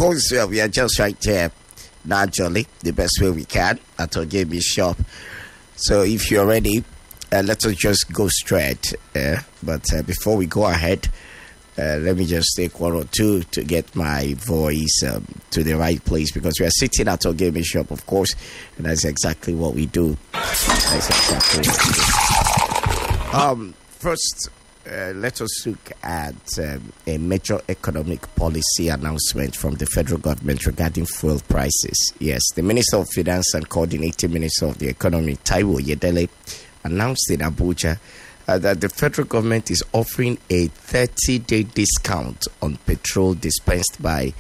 course, we are just right here, naturally, the best way we can at our gaming shop. So if you're ready, let us just go straight. But before we go ahead, let me just take one or two to get my voice to the right place, because we are sitting at our gaming shop, of course, and that's exactly what we do. First, let us look at a major economic policy announcement from the federal government regarding fuel prices. Yes, the Minister of Finance and Coordinating Minister of the Economy, Taiwo Oyedele, announced in Abuja that the federal government is offering a 30-day discount on petrol dispensed by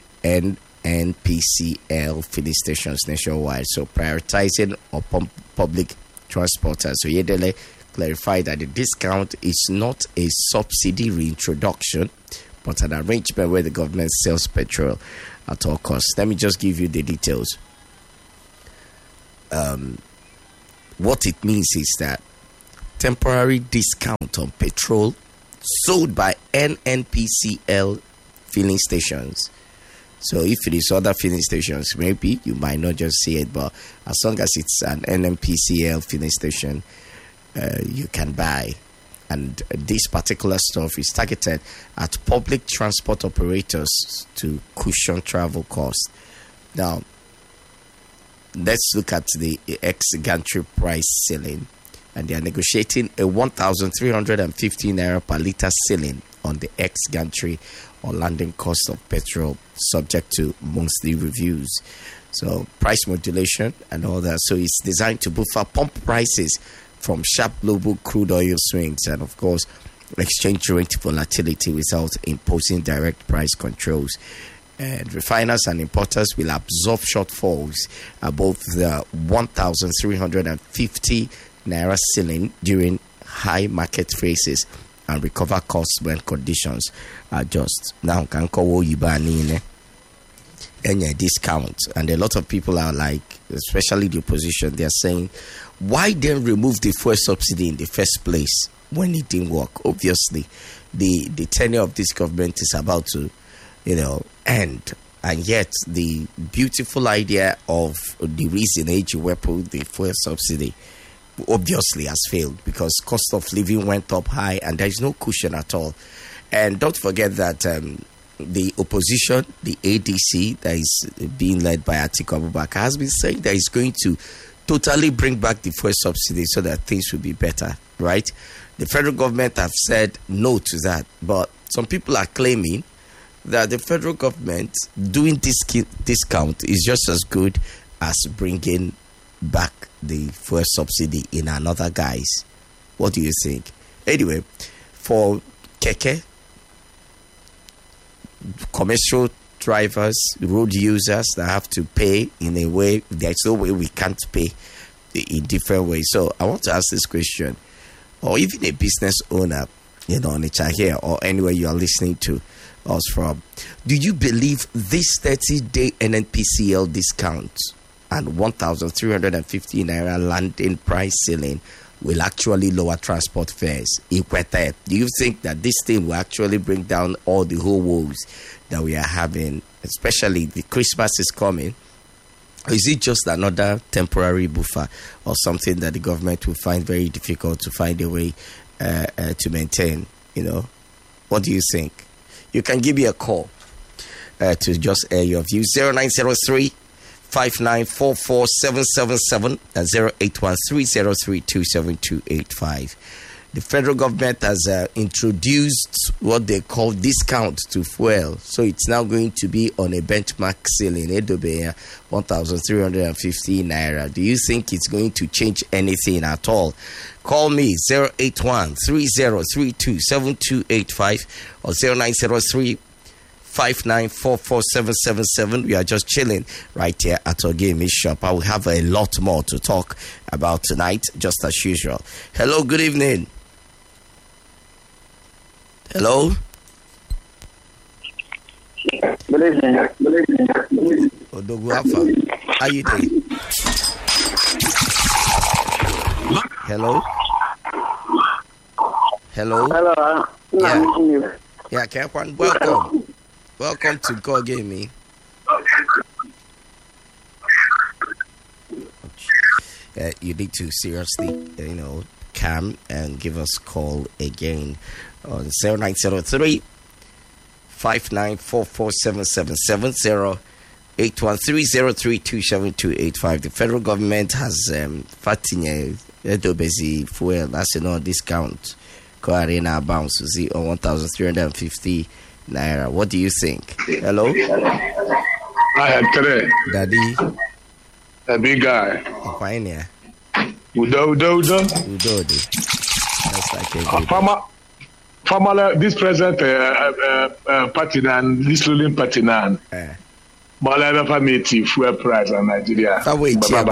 NNPCL filling stations nationwide, so prioritizing upon public transporters. So Oyedele clarified that the discount is not a subsidy reintroduction, but an arrangement where the government sells petrol at all costs. Let me just give you the details. What it means is that temporary discount on petrol sold by NNPCL filling stations. So if it is other filling stations, maybe you might not just see it, but as long as it's an NNPCL filling station, you can buy. And this particular stuff is targeted at public transport operators to cushion travel costs. Now, let's look at the ex-gantry price ceiling, and they are negotiating a 1,350 naira per litre ceiling on the ex-gantry or landing cost of petrol, subject to monthly reviews. So price modulation and all that. So it's designed to buffer pump prices from sharp global crude oil swings and, of course, exchange rate volatility without imposing direct price controls. And refiners and importers will absorb shortfalls above the 1,350 naira ceiling during high market phases and recover costs when conditions adjust. Now, can call any discount, and a lot of people are like, especially the opposition, they are saying, why then remove the fuel subsidy in the first place when it didn't work? Obviously, the tenure of this government is about to, end, and yet the beautiful idea of the reason AG weapon, the fuel subsidy, obviously has failed because cost of living went up high and there is no cushion at all. And don't forget that the opposition, the ADC, that is being led by Atiku Abubakar, has been saying that it's going to totally bring back the fuel subsidy so that things will be better, right? The federal government have said no to that, but some people are claiming that the federal government doing this discount is just as good as bringing back the fuel subsidy in another guise. What do you think? Anyway, for Keke, commercial drivers, road users that have to pay in a way, there's no way we can't pay in different ways. So I want to ask this question, or even a business owner, on here or anywhere you are listening to us from, do you believe this 30-day NNPCL discount and 1,350 naira landing price ceiling will actually lower transport fares? Do you think that this thing will actually bring down all the whole woes that we are having, especially the Christmas is coming? Or is it just another temporary buffer or something that the government will find very difficult to find a way to maintain? What do you think? You can give me a call to just air your views. 0903 5944777 and 081303278285. The federal government has introduced what they call discount to fuel. So it's now going to be on a benchmark ceiling, 1,350 naira. Do you think it's going to change anything at all? Call me 081-3032-7285 or 0903 5944777. We are just chilling right here at our gaming shop. I will have a lot more to talk about tonight, just as usual. Hello, good evening. Hello. Good evening. Odogu Alpha, how you doing? Hello. Hello. Yeah, Kekwan, welcome. Welcome to Go Gaming. you need to seriously, calm and give us a call again on 0903 59447770 8130327285. The federal government has fatting busy fuel. That's no discount. Arena bounce on 1,350 naira. What do you think? Hello? I had today. Daddy. A big guy. Fine, yeah. Udo. That's like a Former this present party and this ruling party now. Malaya family fuel price in Nigeria. For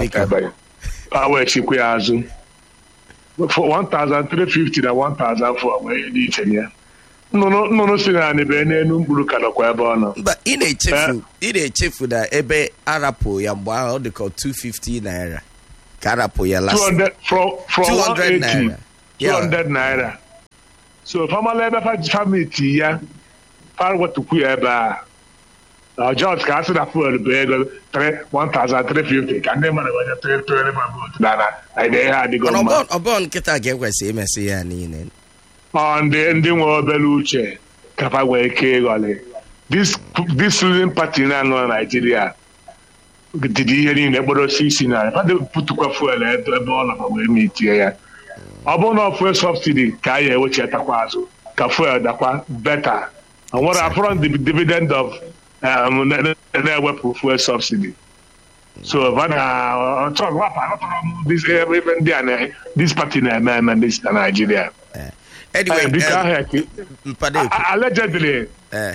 1,350 na 1,004 where you each year. No, see na be na enu mburu kana kwa ebe ono. But in a chefu that ebe arapo ya mwa o de call 250 naira. Karapo ya last 200 from 200 naira. 200 naira. So family family ya far what to ku ebe George Castle that for the bag 1,350 can they manage 325 na I dey had the go obon kita ge kwese emesi ya ni on the ending of Beluche kapa we ke gole this ruling party na no Nigeria did you hear in ebodo sisi na fa dey put kwa fuel ebe all of we meet ya obon of fuel subsidy ka ye we chetakwa azu ka fuel dakwa better and what upon the dividend of fuel subsidy. So talk about this even there this party and this Nigeria. Anyway, allegedly,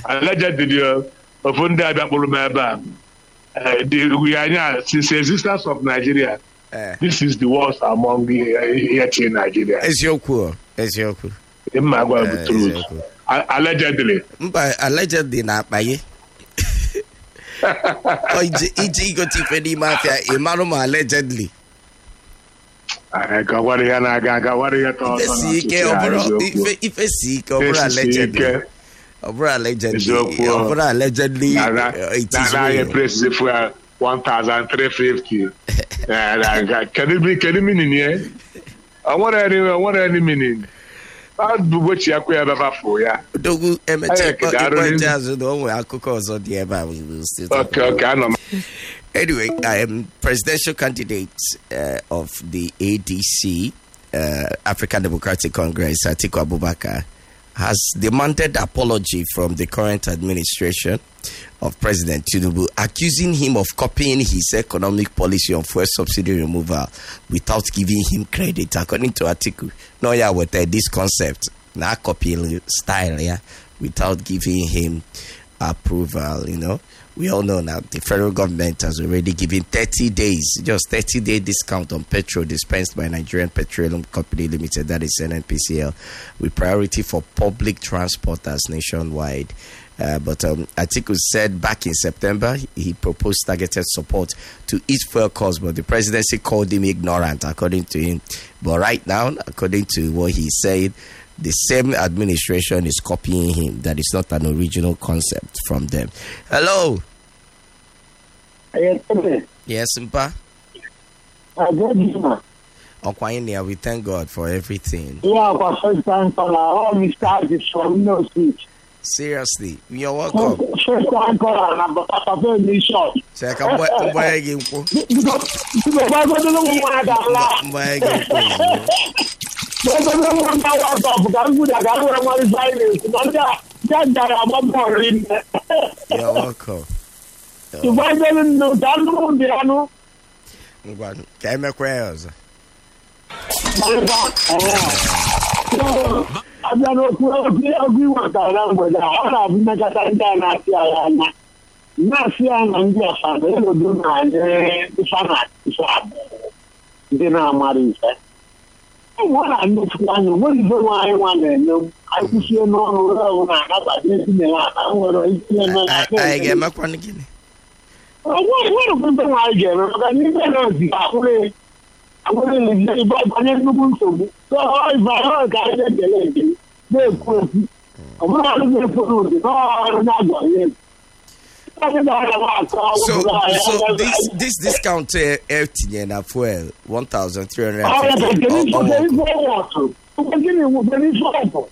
we are since the existence of Nigeria. This is the worst among the here in Nigeria. It's your cool. In my truth. Allegedly, not by iji go tifedi mafia imaruma allegedly. I got what I got what I got. If a sick over allegedly. It is real. Price for 1,350. Can it mean in here? I want any meaning. I'll do what you have for ya. Dogu Anyway, I am presidential candidate of the ADC, African Democratic Congress, Atiku Abubakar, has demanded apology from the current administration of President Tinubu, accusing him of copying his economic policy on fuel subsidy removal without giving him credit. According to Atiku, no, yeah, with this concept, not copying style, yeah, without giving him approval, We all know now the federal government has already given 30 days, just 30-day discount on petrol dispensed by Nigerian Petroleum Company Limited, that is NNPCL, with priority for public transporters nationwide. But Atiku said back in September, he proposed targeted support to each fuel cost, but the presidency called him ignorant, according to him. But right now, according to what he said, the same administration is copying him. That is not an original concept from them. Hello. Yes, Mpa. We thank God for everything. Seriously, you're welcome. First time caller, but very short. Check out where you go. You're welcome. So this discount FTN at fuel 1,350.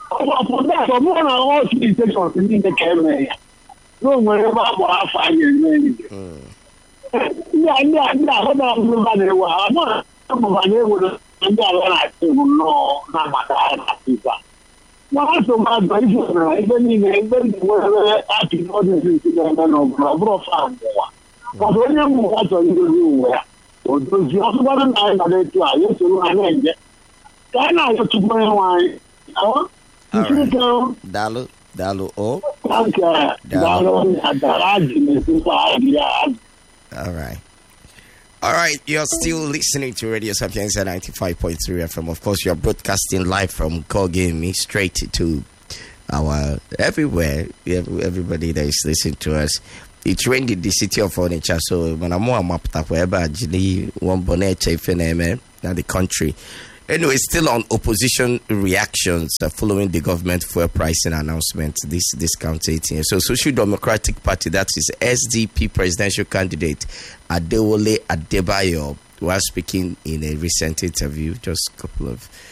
Dalu oh. All right, you're still listening to Radio Sapienza 95.3 FM. Of course, you're broadcasting live from Kogemi straight to our everywhere. Everybody that is listening to us. It rained in the city of Onitsha, so when I'm more mapped up wherever actually one bonnet in the country. Anyway, still on opposition reactions following the government fuel pricing announcement, this discount 18. So, Social Democratic Party, that is SDP presidential candidate Adewale Adebayo, was speaking in a recent interview, just a couple of